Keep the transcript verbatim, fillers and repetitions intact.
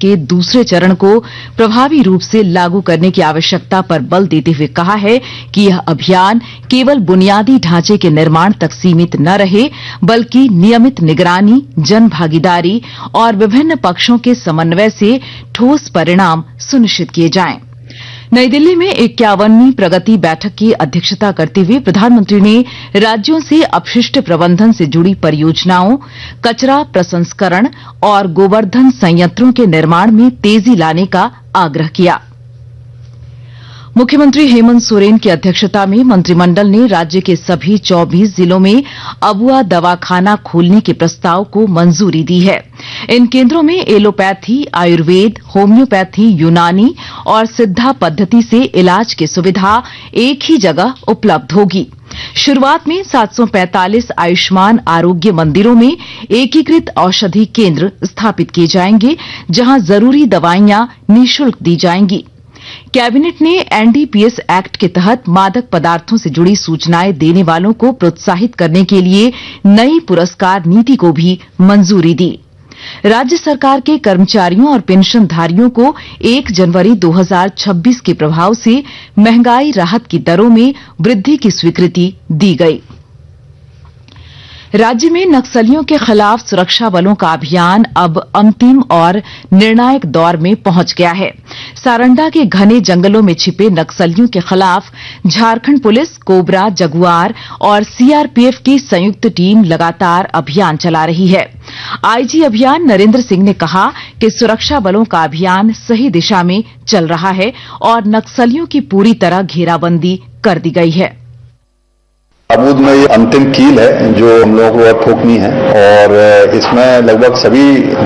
के दूसरे चरण को प्रभावी रूप से लागू करने की आवश्यकता पर बल देते हुए कहा है कि यह अभियान केवल बुनियादी ढांचे के निर्माण तक सीमित न रहे, बल्कि नियमित निगरानी, जन भागीदारी और विभिन्न पक्षों के समन्वय से ठोस परिणाम सुनिश्चित किए जाएं। नई दिल्ली में इक्यावनवीं प्रगति बैठक की अध्यक्षता करते हुए प्रधानमंत्री ने राज्यों से अपशिष्ट प्रबंधन से जुड़ी परियोजनाओं, कचरा प्रसंस्करण और गोवर्धन संयंत्रों के निर्माण में तेजी लाने का आग्रह किया। मुख्यमंत्री हेमंत सोरेन की अध्यक्षता में मंत्रिमंडल ने राज्य के सभी चौबीस जिलों में अबुआ दवाखाना खोलने के प्रस्ताव को मंजूरी दी है। इन केंद्रों में एलोपैथी, आयुर्वेद, होम्योपैथी, यूनानी और सिद्धा पद्धति से इलाज की सुविधा एक ही जगह उपलब्ध होगी। शुरुआत में सात सौ पैंतालीस आयुष्मान आरोग्य मंदिरों में एकीकृत औषधि केंद्र स्थापित किए जाएंगे, जहां जरूरी दवाइयां निःशुल्क दी जाएंगी। कैबिनेट ने एनडीपीएस एक्ट के तहत मादक पदार्थों से जुड़ी सूचनाएं देने वालों को प्रोत्साहित करने के लिए नई पुरस्कार नीति को भी मंजूरी दी। राज्य सरकार के कर्मचारियों और पेंशनधारियों को एक जनवरी दो हज़ार छब्बीस के प्रभाव से महंगाई राहत की दरों में वृद्धि की स्वीकृति दी गई। राज्य में नक्सलियों के खिलाफ सुरक्षा बलों का अभियान अब अंतिम और निर्णायक दौर में पहुंच गया है। सारंडा के घने जंगलों में छिपे नक्सलियों के खिलाफ झारखंड पुलिस, कोबरा, जगुआर और सीआरपीएफ की संयुक्त टीम लगातार अभियान चला रही है। आईजी अभियान नरेंद्र सिंह ने कहा कि सुरक्षा बलों का अभियान सही दिशा में चल रहा है और नक्सलियों की पूरी तरह घेराबंदी कर दी गई है। अबूद में ये अंतिम कील है जो हम लोगों को ठोकनी है और इसमें लगभग सभी